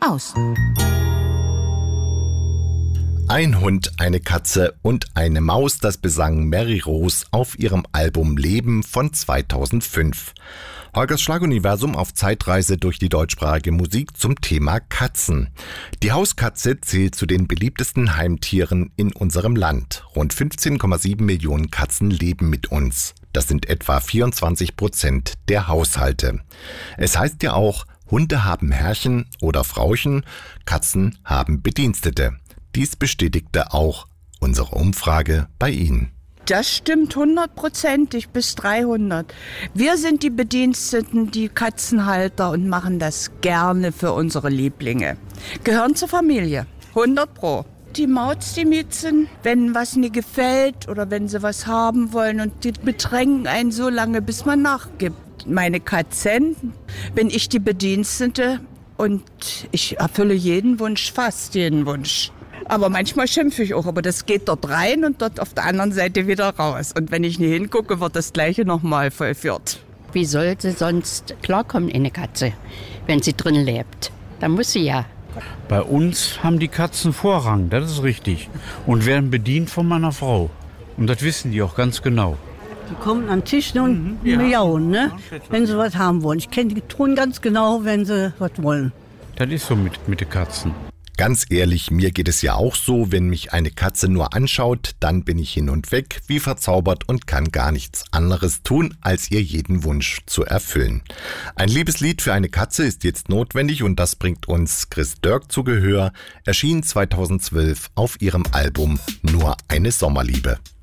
Maus. Ein Hund, eine Katze und eine Maus, das besang Mary Rose auf ihrem Album Leben von 2005. Holgers Schlaguniversum auf Zeitreise durch die deutschsprachige Musik zum Thema Katzen. Die Hauskatze zählt zu den beliebtesten Heimtieren in unserem Land. Rund 15,7 Millionen Katzen leben mit uns. Das sind etwa 24% der Haushalte. Es heißt ja auch, Hunde haben Herrchen oder Frauchen, Katzen haben Bedienstete. Dies bestätigte auch unsere Umfrage bei Ihnen. Das stimmt 100%, bis 300. Wir sind die Bediensteten, die Katzenhalter und machen das gerne für unsere Lieblinge. Gehören zur Familie, 100%. Die Mauz, die Miezen, wenn was nie gefällt oder wenn sie was haben wollen und die bedrängen einen so lange, bis man nachgibt. Meine Katzen bin ich die Bedienstete und ich erfülle jeden Wunsch, fast jeden Wunsch. Aber manchmal schimpfe ich auch, aber das geht dort rein und dort auf der anderen Seite wieder raus. Und wenn ich nie hingucke, wird das Gleiche nochmal vollführt. Wie soll sie sonst klarkommen, eine Katze, wenn sie drin lebt? Da muss sie ja. Bei uns haben die Katzen Vorrang, das ist richtig. Und werden bedient von meiner Frau. Und das wissen die auch ganz genau. Die kommen an den Tisch und miauen, ne? Wenn sie was haben wollen. Ich kenne die tun ganz genau, wenn sie was wollen. Das ist so mit den Katzen. Ganz ehrlich, mir geht es ja auch so, wenn mich eine Katze nur anschaut, dann bin ich hin und weg, wie verzaubert und kann gar nichts anderes tun, als ihr jeden Wunsch zu erfüllen. Ein Liebeslied für eine Katze ist jetzt notwendig und das bringt uns Chris Dirk zu Gehör, erschien 2012 auf ihrem Album Nur eine Sommerliebe.